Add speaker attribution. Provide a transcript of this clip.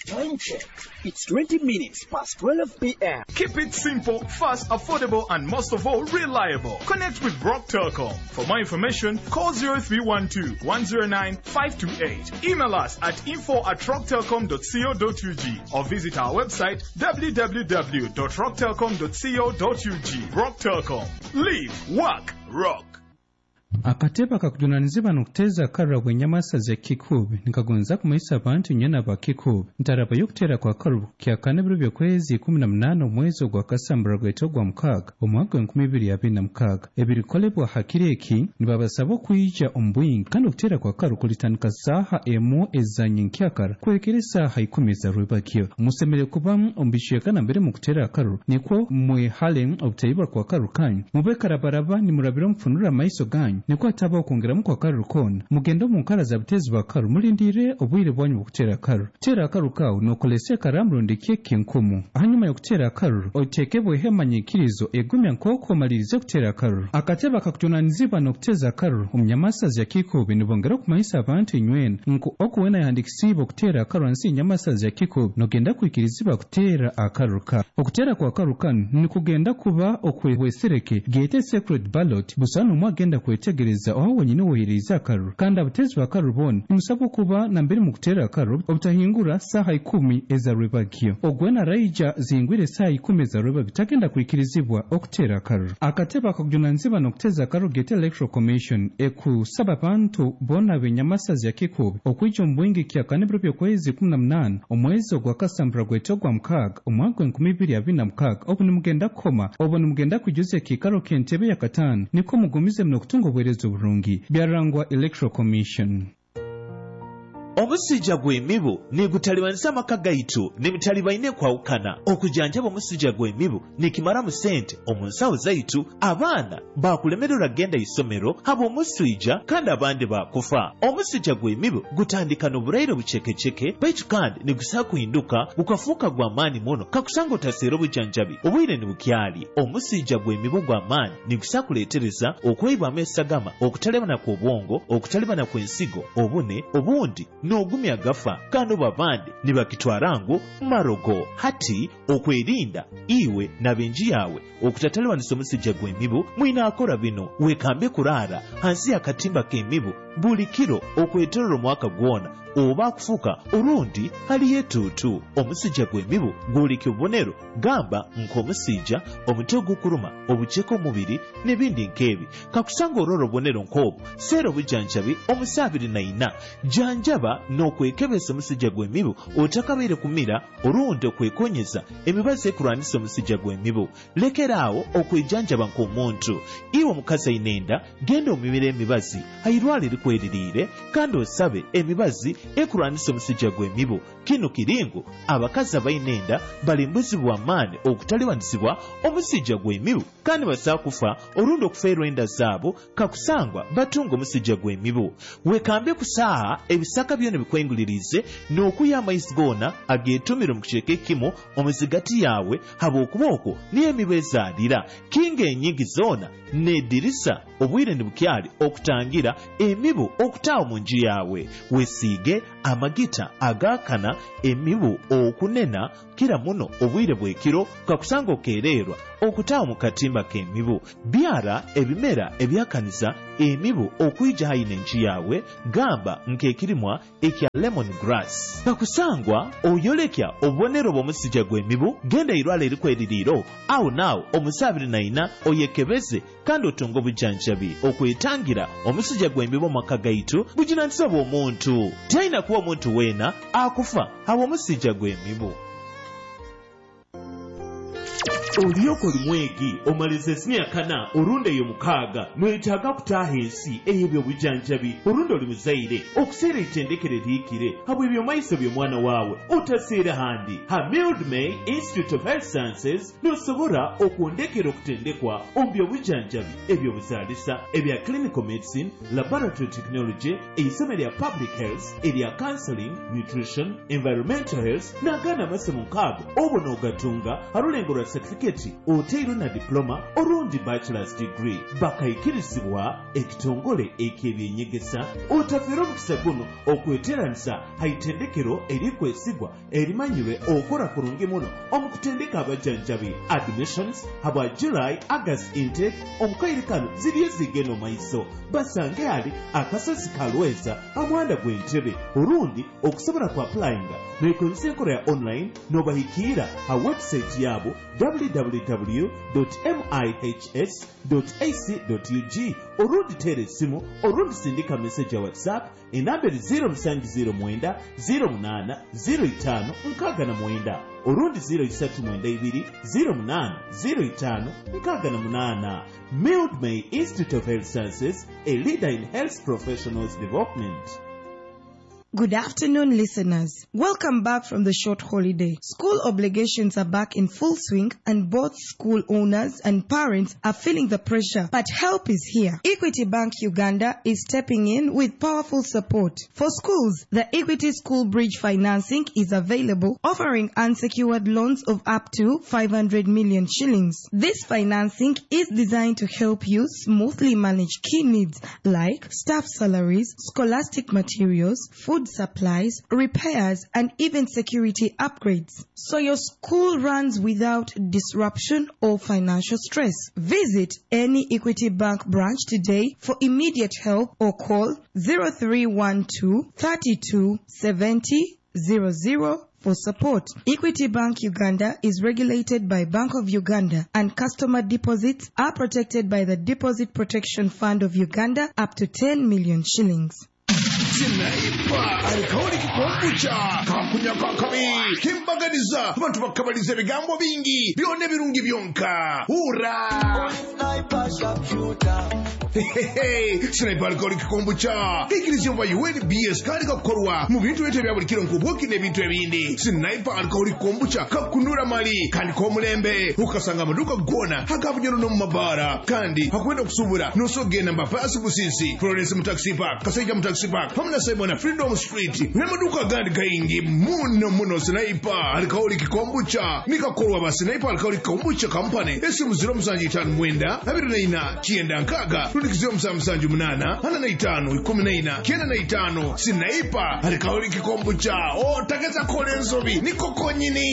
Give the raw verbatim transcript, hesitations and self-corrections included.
Speaker 1: Time check. It's twenty minutes past twelve p m
Speaker 2: Keep it simple, fast, affordable, and most of all, reliable. Connect with Rock Telecom. For more information, call zero three one two, one zero nine, five two eight. Email us at info at rock telecom dot co dot u g or visit our website w w w dot rock telecom dot co dot u g. Rock Telecom. Live, work, rock.
Speaker 3: Akateba kakujunanizibwa nokuteza karra bwenyamasa ze kikubi nikagonza kumaisa abantu nyana ba kikubi ntaraba yokutera kwa karu kya kane biro kwezi kumi na munane omwezi gwa kasambura gwetogwa mukaga omwaka enkumi ibiri abiri na mukaga ebirikolebwa hakireki nibabasaba kuyija ombwingi kandi okutera kwa karu kulitandika saha emu ezanye nkyakara kwekere saha ikumi za rwebakyo musemere kubamu ombishiyekana mbere mu kutera karu niko mwe halen obutayibwa kwa karu kanyu mube karabaraba nimurabira mfunura maiso ganyu niko ataba okongeramu kwa karu kona mugendo mu nkara za butezi ba karu mulindire obwire bwanyu bukutera karu tera karu kawo nokolese karamrundi keke nkumu hanyuma yokutera karu otekebwe hemanyikirizo egumya nkoko malirize kutera karu akateba kakutunanizibwa nokuteza karu omnyamasa za kikubi nibongera kumaisa abantu inywena nku okuwena yandikisibo kutera karu ansi nyamasa za kikubi nogenda kuikirizibwa kutera akaru ka okutera kwa karu kanu nikugenda kuba okwebwesereke gete secret ballot busanu mwagenda kwetegereza aho wenyine wohereza karu kandi abutezi ba karu bone nimusaba kuba na mbere mu kutera karu obutahingura saha ikumi eza rwebagyo ogwena raija zingwire saha ikumi za rwebagyo tagenda kuikirizibwa okutera karu akateba akujunanziba nokuteza karu gete electoral commission ekusaba abantu bona benyamasa za kikubi okwijo mbwingi kya kane biro kwezi kumi na munane omwezi gwa kasambura gwetogwa mukaga omwaka enkumi ibiri abiri na mukaga obu nimugenda koma obu nimugenda kujuza kikaro kentebe ya katanu niko mugumize mno kutunga obwerezo burungi byarangwa electoral commission.
Speaker 4: Omusija gw'emibu nigutalibanisa amaka gaitu nimutalibaine kwawukana okujanjaba omusija gw'emibu nikimara mu sente omu nsawo zaitu abaana bakulemererwa genda isomero haba omusija kandi abandi bakufa omusija gw'emibu gutandika n'obulaire bucekeceke baitu kandi nigusaba kuhinduka gukafuuka gw'amaani muno kakusanga otaseera obujanjabi obwire nibukyali omusija gw'emibu gw'amaani nigusaba kuleetereza okweyibwamu esagama okutalibana kw'obwongo okutalibana kw'ensigo obune obundi n'ogumya gafa kandi obabandi nibakitwarangu marogo hati okwerinda iwe nabenji yawe okutatalibanisa omusija gw'emibu mwina akora bino wekambe kuraara hansi y'akatimba k'emibu buli kiro okweterera omwaka gwona oba kufuka orundi haliyo etuutu omusija gw'emibu gwoleka obubonero gamba nk'omusija omutwe ogukuruma obuceeko omubiri n'ebindi nk'ebi kakusanga orora obubonero nk'obwo seera obujanjabi omusi abiri na ina janjaba n'okwekebesa omusija gw'emibu otakabaire kumira orundi okwekonyeza emibazi ekurwanisa omusija gw'emibu lekeraawo okwejanjaba nk'omuntu iwe omukazi ayina enda genda omibira emibazi ayirwala erikweririire kandi osabe emibazi ekurwanisa omusija gw'emibu kino kiringo abakazi abayina enda balimbuzibwa amaani okutalibanisibwa omusija gw'emibu kandi basaa kufa orundi okufeerwa enda zaabo kakusangwa batunga omusija gw'emibu wekambe ku saaha ebisaka byona bikwengulirize n'okuya amaizi goona ageetumire mu kicweka ekimu omuzigati yawe haba okuba okwo niyo emibu ezaalira kinga enyingi zoona n'eddirisa obwire nibukyali okutangira emibu okutaawa mu nju yawe wesiige amagita agaakana emibu okunena kira muno obwire bw'ekiro kakusanga okeererwa okutaawa mu katimba k'emibu byara ebimera ebyakaniza emibu okuyija hayina enju yawe gamba nk'ekirimwa ekya lemon grass kakusangwa oyolekya obubonero bw'omusija gw'emibu genda irwala erikweririiro awo naawo omusi abiri na ina oyekebeze kandi otunga obujanjabi okwetangira omusija gw'emibu omumaka gaitu buginanisa bw'omuntu tiyalina kuba omuntu weena akufa haba omusija gw'emibu. Olioko limwegi omaliza emyaka orundi eyo mukaaga mwetaaga kutaaha ensi ey'ebyo obujanjabi orundi oli muzaire okuseera ettendekero eriikire habwe ebyo maiso by'omwana waawe otaseera handi ha Mildmay Institute of Health Sciences n'osobola okwondekera okutendekwa omu byobujanjabi ebyobuzaalisa ebya clinical medicine, laboratory technology, eisomo erya public health, erya counseling, nutrition, environmental health n'agaana amasomo nkaago obwo n'ogatunga halulengo lwa certificate certificate oteero na diploma olundi bachelor's degree bakayikirizibwa ekitongole ek'ebyenyegesa otafera omukisa guno okweteranisa haitendekero erikwesigwa erimanyirwe okola kurungi muno omukutendeka abajjanjabi admissions habwa July August intake omukairikano ziriyo zigeno maiso basange ali akasozi kalweza amwanda gw'entebe olundi okusobola ku applyinga nekozesa enkola ya online n'obahikira ha website yabo w w w dot mihs dot a c dot u g olundi tera essimu olundi sindika message ya whatsapp enamberi zero seven zero nine zero munana zero five nkaaga na mwenda olundi zero three nine two zero munana zero five nkaaga na munana. Mildmay Institute of Health Sciences, a leader in health professionals development.
Speaker 5: Good afternoon, listeners. Welcome back from the short holiday. School obligations are back in full swing and both school owners and parents are feeling the pressure, but help is here. Equity Bank Uganda is stepping in with powerful support. For schools, the Equity School Bridge financing is available, offering unsecured loans of up to five hundred million shillings. This financing is designed to help you smoothly manage key needs like staff salaries, scholastic materials, food supplies, repairs, and even security upgrades, so your school runs without disruption or financial stress. Visit any Equity Bank branch today for immediate help or call zero three one two, three two seven zero zero zero for support. Equity Bank Uganda is regulated by Bank of Uganda, and customer deposits are protected by the Deposit Protection Fund of Uganda up to ten million shillings.
Speaker 6: Sinaipa alikawuli kikombucha kakunya kakabi kimbaganiza abantu bakabaliza ebigambo bingi byone birungi byonka hura Sinaipa shafuta hehehe Sinaipa alikawuli kikombucha ikirizi mwa U N B S kari kakorwa mu bintu bete bya buli kiro nkubuki ne bintu ebindi. Sinaipa alikawuli kikombucha kakunura mali kandi ko mulembe ukasanga amaduka gona hakabunyoro no mabara kandi hakwenda kusubura no sogenda mbapasi busisi Florence mu taxi park kasajja mu taxi park hamna Simon Freedom Street nemaduka gandi gaingi muno muno. Sinaipa alikawuli kikombucha nikakorwa ba Sinaipa alikawuli kikombucha company esimu zero musanji tano mwenda abiri na ina kienda nkaga runikizio msamsanju munana hana na itano ikumi na ina kienda na itano. Sinaipa alikawuli kikombucha o takeza kole nsobi niko konyini